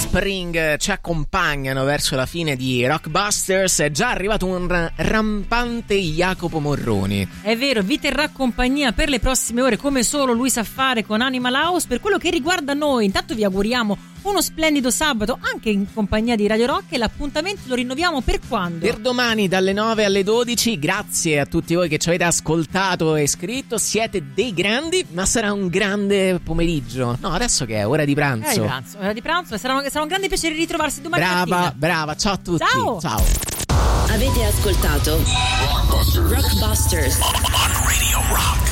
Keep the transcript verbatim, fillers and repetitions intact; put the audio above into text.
Offspring ci accompagnano verso la fine di Rockbusters. È già arrivato un rampante Jacopo Morroni. È vero, vi terrà compagnia per le prossime ore come solo lui sa fare con Animal House. Per quello che riguarda noi, intanto vi auguriamo uno splendido sabato anche in compagnia di Radio Rock, e l'appuntamento lo rinnoviamo per quando? Per domani dalle nove alle dodici. Grazie a tutti voi che ci avete ascoltato e scritto, siete dei grandi, ma sarà un grande pomeriggio. No, adesso che è ora di pranzo. Ora di pranzo, ora di pranzo. Sarà, sarà un grande piacere ritrovarsi domani brava, mattina. Brava, ciao a tutti. Ciao. Ciao. Avete ascoltato Rockbusters, Rockbusters. On Radio Rock.